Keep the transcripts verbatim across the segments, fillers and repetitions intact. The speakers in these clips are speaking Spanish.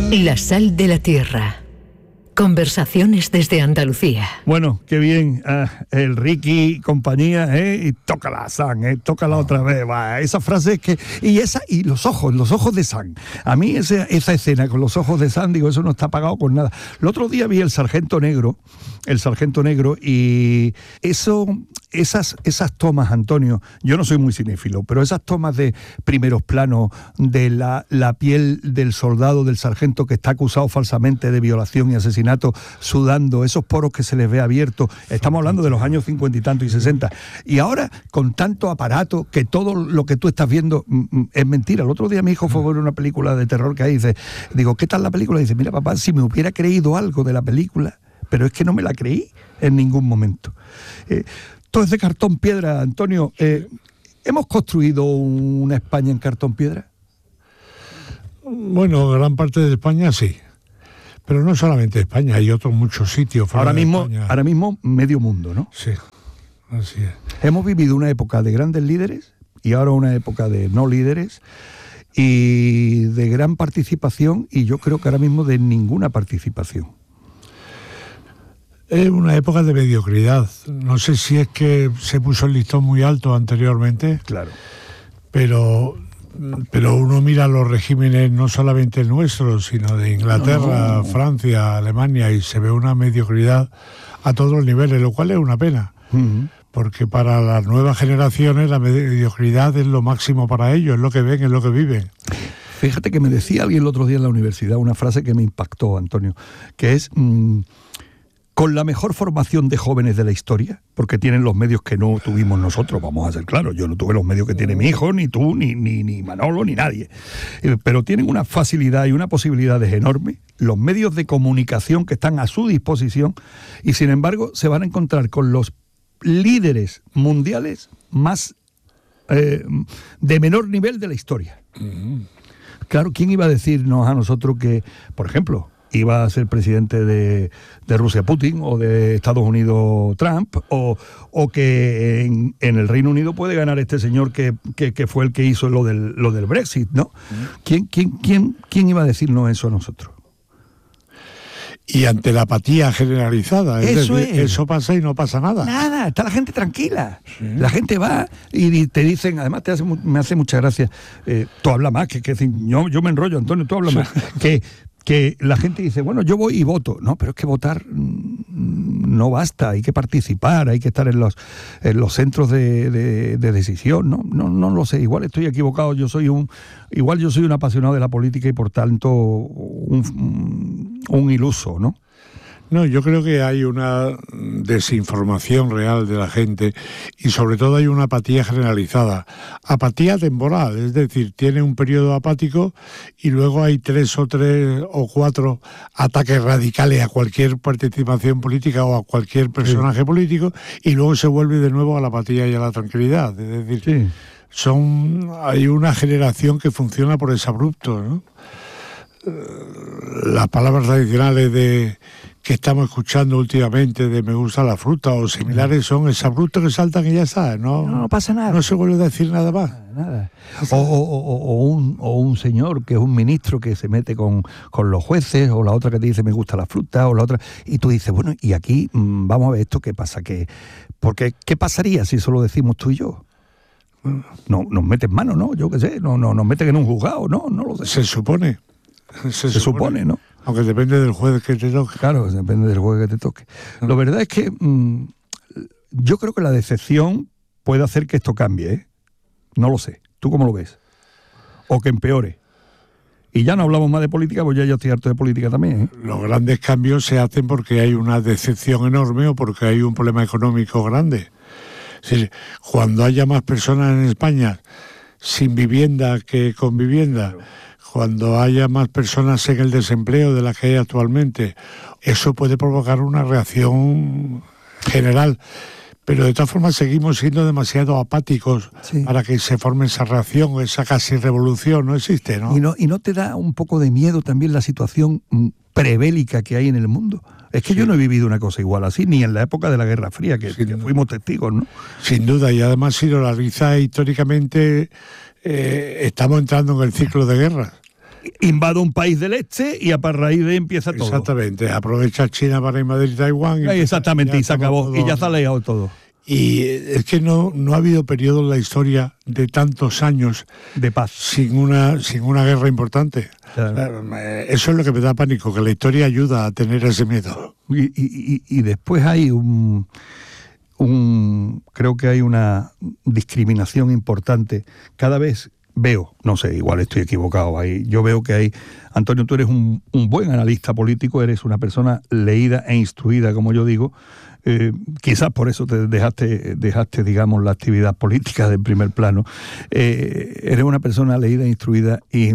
La sal de la tierra. Conversaciones desde Andalucía. Bueno, qué bien, uh, el Ricky y compañía, ¿eh? Y tócala, San, ¿eh? Tócala otra vez, va. Esa frase es que... Y esa y los ojos, los ojos de San. A mí esa, esa escena con los ojos de San, digo, eso no está pagado con nada. El otro día vi El Sargento Negro, El Sargento Negro, y eso... Esas, esas tomas, Antonio, yo no soy muy cinéfilo, pero esas tomas de primeros planos de la, la piel del soldado, del sargento que está acusado falsamente de violación y asesinato, sudando, esos poros que se les ve abiertos, estamos hablando de los años cincuenta y tanto y sesenta, y ahora con tanto aparato que todo lo que tú estás viendo mm, es mentira. El otro día mi hijo fue a ver una película de terror que ahí dice, digo, ¿qué tal la película? Y dice, mira papá, si me hubiera creído algo de la película, pero es que no me la creí en ningún momento. Eh, Todo es de cartón piedra, Antonio. Eh, ¿Hemos construido una España en cartón piedra? Bueno, gran parte de España sí. Pero no solamente España, hay otros muchos sitios fuera ahora de mismo, España. Ahora mismo medio mundo, ¿no? Sí, así es. Hemos vivido una época de grandes líderes y ahora una época de no líderes y de gran participación, y yo creo que ahora mismo de ninguna participación. Es una época de mediocridad. No sé si es que se puso el listón muy alto anteriormente. Claro. Pero, pero uno mira los regímenes no solamente nuestros, sino de Inglaterra, no, no. Francia, Alemania, y se ve una mediocridad a todos los niveles, lo cual es una pena. Uh-huh. Porque para las nuevas generaciones la mediocridad es lo máximo para ellos, es lo que ven, es lo que viven. Fíjate que me decía alguien el otro día en la universidad una frase que me impactó, Antonio, que es... Mmm, con la mejor formación de jóvenes de la historia, porque tienen los medios que no tuvimos nosotros, vamos a ser claros, yo no tuve los medios que tiene mi hijo, ni tú, ni, ni, ni Manolo, ni nadie, eh, pero tienen una facilidad y una posibilidades enormes, los medios de comunicación que están a su disposición, y sin embargo se van a encontrar con los líderes mundiales más eh, de menor nivel de la historia. Mm. Claro, ¿quién iba a decirnos a nosotros que, por ejemplo, iba a ser presidente de, de Rusia Putin, o de Estados Unidos Trump, o, o que en, en el Reino Unido puede ganar este señor que, que, que fue el que hizo lo del, lo del Brexit, ¿no? ¿Quién, quién, quién, ¿Quién iba a decirnos eso a nosotros? Y ante la apatía generalizada, es eso, decir, es. eso pasa y no pasa nada. Nada, está la gente tranquila. Sí. La gente va y te dicen, además te hace, me hace mucha gracia, eh, tú hablas más, que, que yo, yo me enrollo, Antonio, tú hablas más, que... que la gente dice, bueno, yo voy y voto. No, pero es que votar no basta, hay que participar, hay que estar en los, en los centros de, de, de decisión. No, no, no lo sé, igual estoy equivocado, yo soy un, igual yo soy un apasionado de la política y por tanto un, un iluso, ¿no? No, yo creo que hay una desinformación real de la gente y sobre todo hay una apatía generalizada. Apatía temporal, es decir, tiene un periodo apático y luego hay tres o tres o cuatro ataques radicales a cualquier participación política o a cualquier personaje sí. político, y luego se vuelve de nuevo a la apatía y a la tranquilidad. Es decir, sí. son hay una generación que funciona por exabruptos, ¿no? Las palabras tradicionales de que estamos escuchando últimamente de me gusta la fruta o similares son exabruptos que saltan y ya está, no, no, no pasa nada, no se vuelve a decir nada más. Nada. O, o, o, o, un, o un señor que es un ministro que se mete con, con los jueces, o la otra que te dice me gusta la fruta, o la otra, y tú dices, bueno, y aquí mmm, vamos a ver esto, ¿qué pasa? ¿Qué, porque, ¿qué pasaría si eso lo decimos tú y yo? No, nos meten mano, ¿no? Yo qué sé, no, no, nos meten en un juzgado, ¿no, no lo sé. Se supone. Se, se supone, supone, ¿no? Aunque depende del juez que te toque. Claro, depende del juez que te toque. ¿No? Lo verdad es que mmm, yo creo que la decepción puede hacer que esto cambie, ¿eh? No lo sé. ¿Tú cómo lo ves? O que empeore. Y ya no hablamos más de política, pues ya yo estoy harto de política también, ¿eh? Los grandes cambios se hacen porque hay una decepción enorme o porque hay un problema económico grande. Es decir, cuando haya más personas en España sin vivienda que con vivienda, claro. Cuando haya más personas en el desempleo de las que hay actualmente, eso puede provocar una reacción general. Pero de todas formas seguimos siendo demasiado apáticos sí. para que se forme esa reacción, esa casi revolución, no existe, ¿no? ¿Y no, y no te da un poco de miedo también la situación prebélica que hay en el mundo? Es que sí. yo no he vivido una cosa igual así, ni en la época de la Guerra Fría, que, que fuimos testigos, ¿no? Sin duda, y además si lo analiza históricamente, eh, estamos entrando en el ciclo de guerra. invado un país del este y a raíz de ahí empieza todo. Exactamente, aprovecha China para invadir Taiwán. Y exactamente, y se acabó, todo, y ya se ha leído todo. Y es que no, no ha habido periodo en la historia de tantos años de paz sin una, sin una guerra importante. Claro. Eso es lo que me da pánico, que la historia ayuda a tener ese miedo. Y, y, y después hay un, un... creo que hay una discriminación importante. Cada vez veo, no sé, igual estoy equivocado ahí, yo veo que hay... Antonio, tú eres un, un buen analista político, eres una persona leída e instruida, como yo digo. Eh, quizás por eso te dejaste, dejaste, digamos, la actividad política de primer plano. Eh, eres una persona leída e instruida y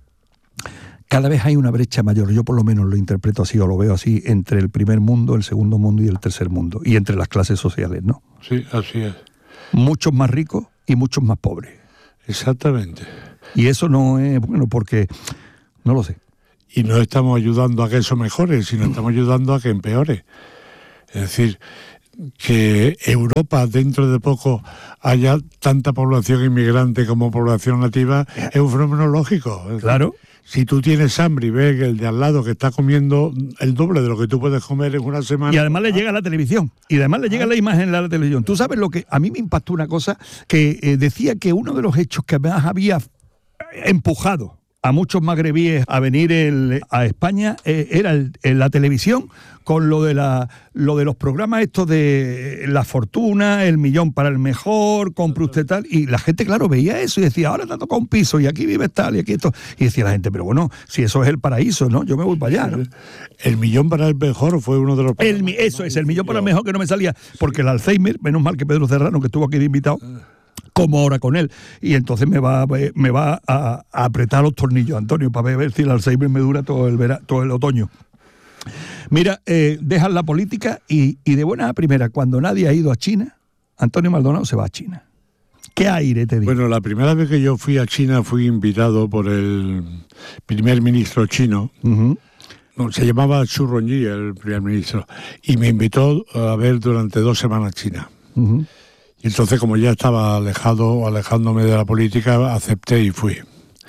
cada vez hay una brecha mayor, yo por lo menos lo interpreto así o lo veo así, entre el primer mundo, el segundo mundo y el tercer mundo, y entre las clases sociales, ¿no? Sí, así es. Muchos más ricos y muchos más pobres. Exactamente. Y eso no es bueno porque, no lo sé. Y no estamos ayudando a que eso mejore, sino estamos ayudando a que empeore. Es decir, que Europa dentro de poco haya tanta población inmigrante como población nativa es un fenómeno lógico. Es claro. Decir, si tú tienes hambre y ves que el de al lado que está comiendo el doble de lo que tú puedes comer en una semana... Y además le llega a la televisión. Y además le llega la imagen a la televisión. Tú sabes lo que... A mí me impactó una cosa que eh, decía que uno de los hechos que más había empujado a muchos magrebíes a venir el, a España eh, era el, el, la televisión con lo de la lo de los programas estos de La Fortuna, El Millón para el Mejor, compre usted tal, y la gente claro veía eso y decía, ahora te ha tocado un piso y aquí vives tal y aquí esto, y decía la gente, pero bueno, si eso es el paraíso, ¿no? Yo me voy para allá, ¿no? El Millón para el Mejor fue uno de los... El, eso es, El Millón para el Mejor, que no me salía, porque el Alzheimer, menos mal que Pedro Serrano, que estuvo aquí de invitado, como ahora con él, y entonces me va, me va a, a apretar los tornillos, Antonio, para ver si el Alzheimer me dura todo el, vera, todo el otoño. Mira, eh, dejan la política y, y de buena a primera, cuando nadie ha ido a China, Antonio Maldonado se va a China. ¿Qué aire te digo? Bueno, la primera vez que yo fui a China fui invitado por el primer ministro chino. Uh-huh. No, se llamaba Xu Rongji, el primer ministro, y me invitó a ver durante dos semanas China. Uh-huh. Y entonces, como ya estaba alejado, alejándome de la política, acepté y fui.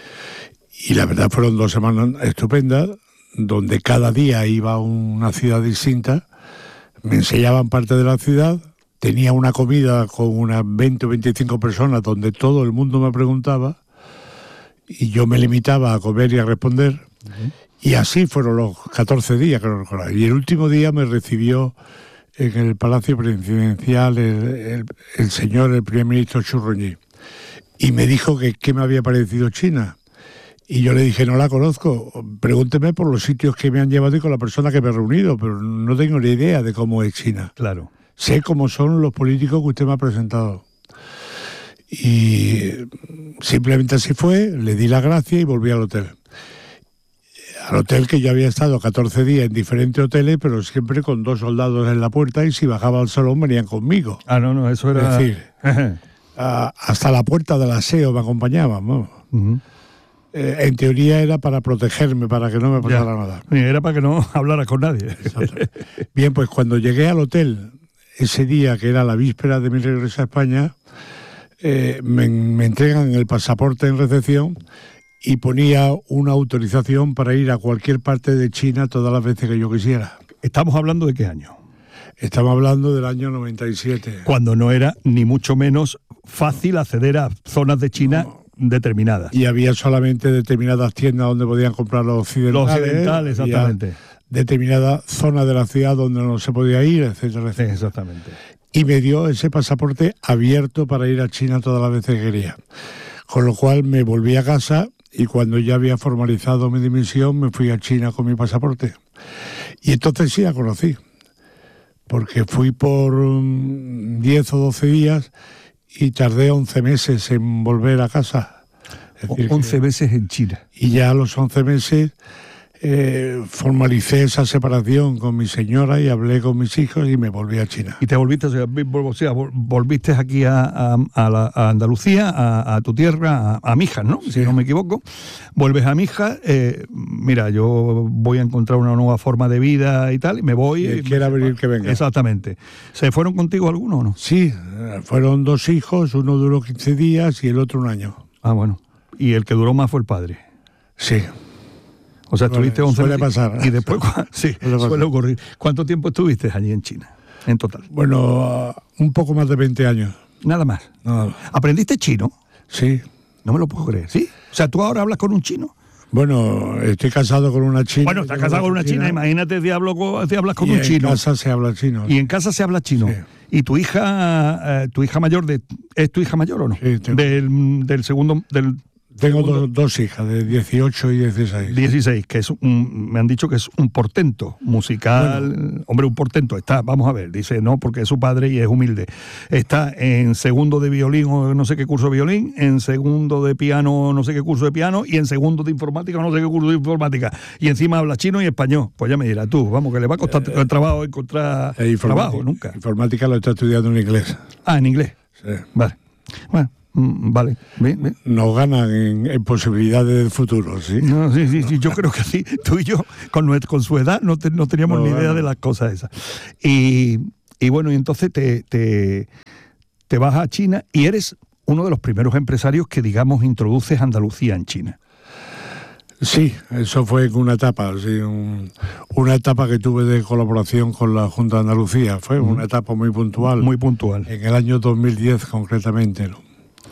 Y la verdad fueron dos semanas estupendas, donde cada día iba a una ciudad distinta, me enseñaban parte de la ciudad, tenía una comida con unas veinte o veinticinco personas donde todo el mundo me preguntaba, y yo me limitaba a comer y a responder. Uh-huh. Y así fueron los catorce días, creo recordar. Y el último día me recibió en el Palacio Presidencial el, el, el señor, el primer ministro Xu Rongji, y me dijo que qué me había parecido China. Y yo le dije, no la conozco, pregúnteme por los sitios que me han llevado y con la persona que me he reunido, pero no tengo ni idea de cómo es China. Claro. Sé cómo son los políticos que usted me ha presentado. Y simplemente así fue, le di la gracia y volví al hotel. Al hotel que yo había estado catorce días en diferentes hoteles, pero siempre con dos soldados en la puerta, y si bajaba al salón venían conmigo. Ah, no, no, eso era... Es decir, a, hasta la puerta del aseo me acompañaban, ¿no? Uh-huh. Eh, en teoría era para protegerme, para que no me pasara ya. nada. Era para que no hablara con nadie. Bien, pues cuando llegué al hotel, ese día que era la víspera de mi regreso a España, eh, me, me entregan el pasaporte en recepción y ponía una autorización para ir a cualquier parte de China todas las veces que yo quisiera. ¿Estamos hablando de qué año? Estamos hablando del año noventa y siete. Cuando no era ni mucho menos fácil acceder a zonas de China no. determinadas. Y había solamente determinadas tiendas donde podían comprar los occidentales. Los occidentales, exactamente. Determinadas zonas de la ciudad donde no se podía ir, etcétera, etcétera. Exactamente. Y me dio ese pasaporte abierto para ir a China todas las veces que quería. Con lo cual me volví a casa y cuando ya había formalizado mi dimisión me fui a China con mi pasaporte. Y entonces sí la conocí, porque fui por um, diez o doce días y tardé once meses en volver a casa. Es decir, once que, meses en China. Y ya a los once meses eh, formalicé esa separación con mi señora y hablé con mis hijos y me volví a China. ¿Y te volviste, o sea, volviste aquí a, a, a, la, a Andalucía, a, a tu tierra, a, a Mijas, ¿no? Sí. Si no me equivoco. Vuelves a Mijas, eh, mira, yo voy a encontrar una nueva forma de vida y tal, y me voy. Y quiera venir que venga. Exactamente. ¿Se fueron contigo algunos o no? Sí, fueron dos hijos, uno duró quince días y el otro un año. Ah, bueno. Y el que duró más fue el padre. Sí. O sea, estuviste once suele meses. pasar. Y después, sí, Suele pasar. suele ocurrir. ¿Cuánto tiempo estuviste allí en China, en total? Bueno, uh, un poco más de veinte años. Nada más. No, ¿Aprendiste chino? sí. No me lo puedo creer, ¿sí? O sea, ¿tú ahora hablas con un chino? Bueno, estoy casado con una china. Bueno, estás casado con una china, imagínate si, hablo con- si hablas con y un en chino. casa se habla chino. Y en casa se habla chino. Sí. ¿Y tu hija, eh, tu hija mayor, de, es tu hija mayor o no? Sí, tengo. Del, del segundo, del Tengo segundo- dos, dos hijas, de dieciocho y dieciséis. dieciséis, que es un, me han dicho que es un portento musical. Hombre, un portento está, vamos a ver, dice no, porque es su padre y es humilde. Está en segundo de violín o no sé qué curso de violín, en segundo de piano, no sé qué curso de piano, y en segundo de informática o no sé qué curso de informática. Y encima habla chino y español. Pues ya me dirás tú, vamos, que le va a costar el trabajo encontrar Eh, trabajo, nunca. Informática lo está estudiando en inglés. Ah, en inglés. Sí. Vale. Bueno, mm, vale. Bien, bien. Nos ganan en, en posibilidades del futuro, ¿sí? No, sí, sí, sí, yo creo que sí. Tú y yo, con, nuestra- con su edad, no, te- no teníamos No, ni idea bueno. de las cosas esas. Y, y bueno, y entonces te, te, te vas a China y eres uno de los primeros empresarios que, digamos, introduces Andalucía en China. Sí, eso fue una etapa, sí, un- una etapa que tuve de colaboración con la Junta de Andalucía. Fue una etapa muy puntual. Muy puntual. En el año dos mil diez concretamente, ¿no?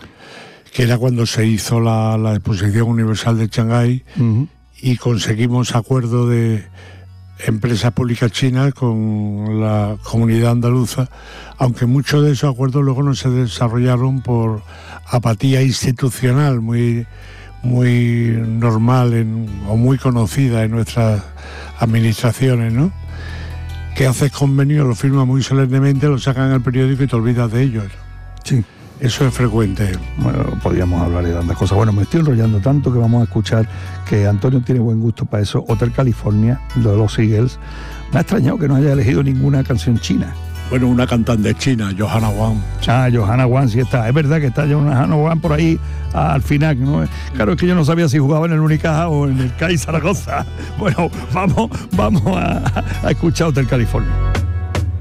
Que era cuando se hizo la, la Exposición Universal de Shanghái Ujú. y conseguimos acuerdo de empresas públicas chinas con la comunidad andaluza, aunque muchos de esos acuerdos luego no se desarrollaron por apatía institucional muy, muy normal en- o muy conocida en nuestras administraciones, ¿no? Que haces convenios, lo firmas muy solemnemente, lo sacan en el periódico y te olvidas de ellos. Sí. Eso es frecuente. Bueno, podríamos hablar de tantas cosas. Bueno, me estoy enrollando tanto que vamos a escuchar que Antonio tiene buen gusto para eso. Hotel California, de los Eagles. Me ha extrañado que no haya elegido ninguna canción china. Bueno, una cantante china, Johanna Wang. Ah, Johanna Wang sí está. Es verdad que está Johanna Wang por ahí ah, al final, ¿no? Claro, es que yo no sabía si jugaba en el Unicaja o en el C A I Zaragoza. Bueno, vamos, vamos a, a escuchar Hotel California.